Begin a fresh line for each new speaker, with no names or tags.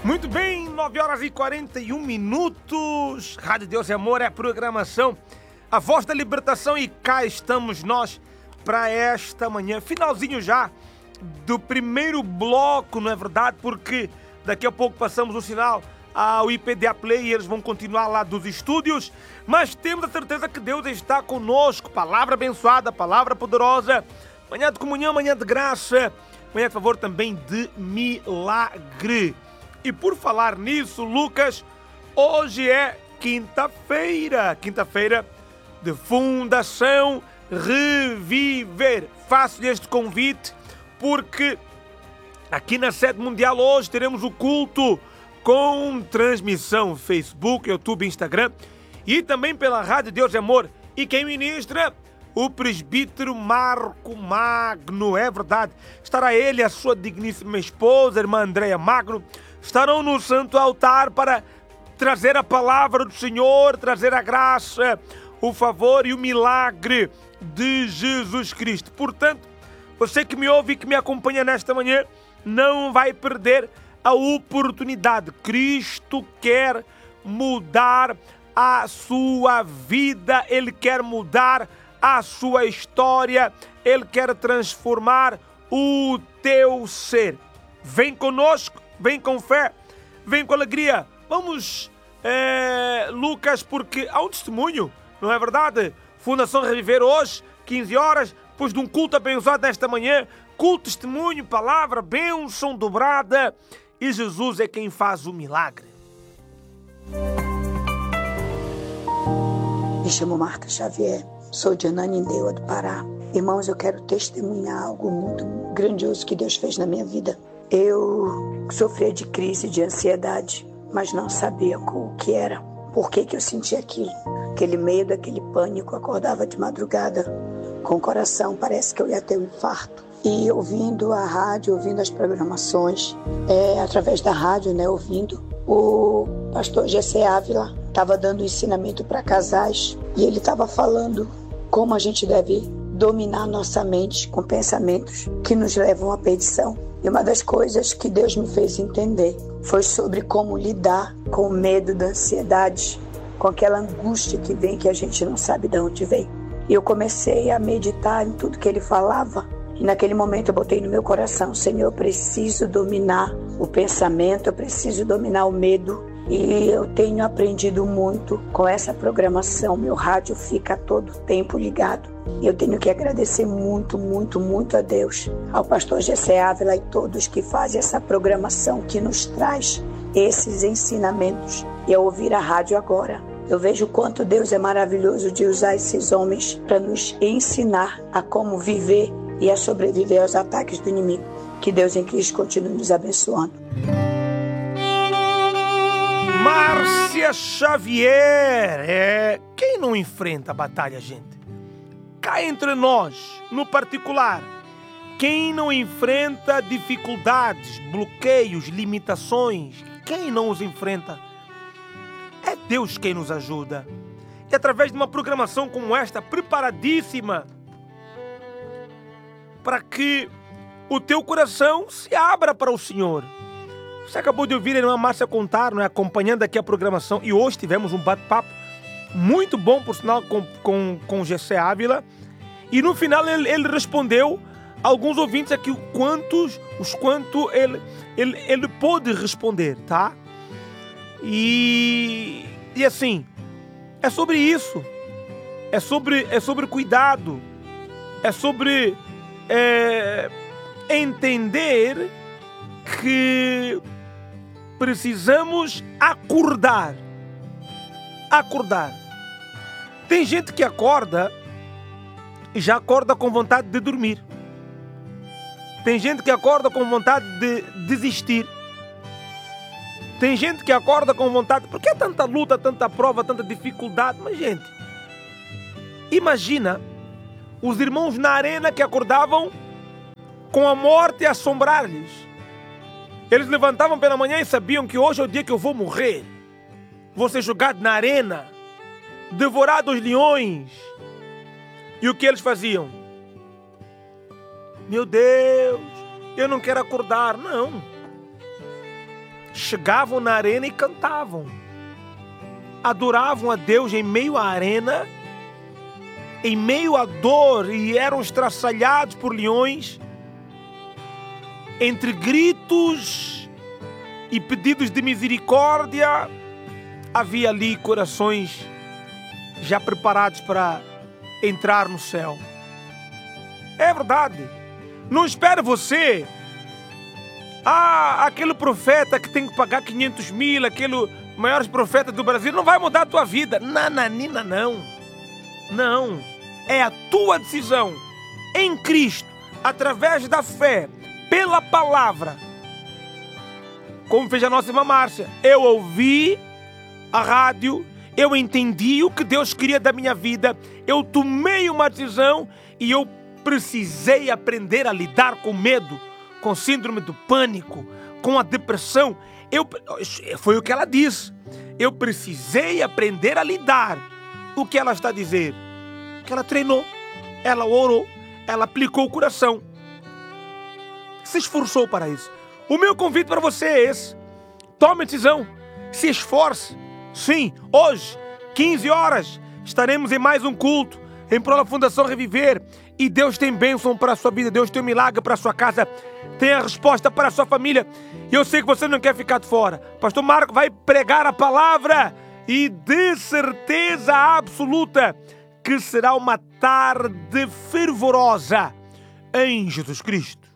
Muito bem, 9 horas e 41 minutos. Rádio Deus e Amor é a programação, a voz da libertação, e cá estamos nós para esta manhã. Finalzinho já do primeiro bloco, não é verdade? Porque daqui a pouco passamos o sinal ao IPDA Play e eles vão continuar lá dos estúdios. Mas temos a certeza que Deus está conosco. Palavra abençoada, palavra poderosa. Manhã de comunhão, manhã de graça, manhã de favor também de milagre. E por falar nisso, Lucas, hoje é quinta-feira de Fundação Reviver. Faço-lhe este convite porque aqui na sede mundial hoje teremos o culto com transmissão Facebook, YouTube, Instagram e também pela Rádio Deus e Amor. E quem ministra? O presbítero Marco Magno, é verdade. Estará ele e a sua digníssima esposa, a irmã Andréia Magno, estarão no santo altar para trazer a palavra do Senhor, trazer a graça, o favor e o milagre de Jesus Cristo. Portanto, você que me ouve e que me acompanha nesta manhã, não vai perder a oportunidade. Cristo quer mudar a sua vida, Ele quer mudar a sua história, Ele quer transformar o teu ser. Vem conosco, vem com fé, vem com alegria. Vamos, Lucas, porque há um testemunho, não é verdade? Fundação Reviver hoje, 15 horas, depois de um culto abençoado nesta manhã. Culto, testemunho, palavra, bênção dobrada. E Jesus é quem faz o milagre.
Me chamo Marta Xavier, sou de Ananindeua do Pará. Irmãos, eu quero testemunhar algo muito grandioso que Deus fez na minha vida. Eu sofria de crise de ansiedade, mas não sabia o que era. Por que eu sentia aquilo? Aquele medo, aquele pânico. Acordava de madrugada com o coração, parece que eu ia ter um infarto. E ouvindo a rádio, ouvindo as programações, através da rádio, ouvindo, o pastor Gessé Ávila estava dando ensinamento para casais e ele estava falando como a gente deve dominar nossa mente com pensamentos que nos levam à perdição. E uma das coisas que Deus me fez entender foi sobre como lidar com o medo da ansiedade, com aquela angústia que vem que a gente não sabe de onde vem. E eu comecei a meditar em tudo que ele falava. E naquele momento eu botei no meu coração: Senhor, eu preciso dominar o pensamento, eu preciso dominar o medo. E eu tenho aprendido muito com essa programação. Meu rádio fica todo tempo ligado. E eu tenho que agradecer muito, muito, muito a Deus, ao pastor Gessé Ávila e todos que fazem essa programação, que nos traz esses ensinamentos. E ao ouvir a rádio agora, eu vejo o quanto Deus é maravilhoso de usar esses homens para nos ensinar a como viver e a sobreviver aos ataques do inimigo. Que Deus em Cristo continue nos abençoando.
Márcia Xavier, quem não enfrenta a batalha, gente? Cá entre nós, no particular, quem não enfrenta dificuldades, bloqueios, limitações, quem não os enfrenta? É Deus quem nos ajuda. E através de uma programação como esta, preparadíssima, para que o teu coração se abra para o Senhor. Você acabou de ouvir a irmã Márcia contar, acompanhando aqui a programação, e hoje tivemos um bate-papo muito bom, por sinal, com Gessé Ávila, e no final ele respondeu a alguns ouvintes aqui os quanto ele pôde responder, tá? E assim, é sobre isso, é sobre cuidado, é sobre entender que precisamos acordar. Tem gente que acorda e já acorda com vontade de dormir. Tem gente que acorda com vontade de desistir. Tem gente que acorda com vontade... Porque é tanta luta, tanta prova, tanta dificuldade? Mas, gente, imagina os irmãos na arena que acordavam com a morte a assombrar-lhes. Eles levantavam pela manhã e sabiam que hoje é o dia que eu vou morrer. Vou ser jogado na arena, devorado aos leões. E o que eles faziam? Meu Deus, eu não quero acordar. Não. chegavam na arena e cantavam. Adoravam a Deus em meio à arena, em meio à dor, e eram estraçalhados por leões. Entre gritos e pedidos de misericórdia, havia ali corações já preparados para entrar no céu. É verdade. Não espere você. Aquele profeta que tem que pagar 500 mil, aquele maior profeta do Brasil, não vai mudar a tua vida. Nananina, não. Não. É a tua decisão em Cristo, através da fé, pela palavra. Como fez a nossa irmã Márcia. Eu ouvi a rádio, eu entendi o que Deus queria da minha vida, eu tomei uma decisão e eu precisei aprender a lidar com medo, com síndrome do pânico, com a depressão. Foi o que ela disse. Eu precisei aprender a lidar. O que ela está a dizer? Que ela treinou, ela orou, ela aplicou o coração, se esforçou para isso. O meu convite para você é esse. Tome a decisão, se esforce. Sim, hoje, 15 horas, estaremos em mais um culto em prol da Fundação Reviver. E Deus tem bênção para a sua vida, Deus tem um milagre para a sua casa, tem a resposta para a sua família. E eu sei que você não quer ficar de fora. Pastor Marco vai pregar a palavra e de certeza absoluta que será uma tarde fervorosa em Jesus Cristo.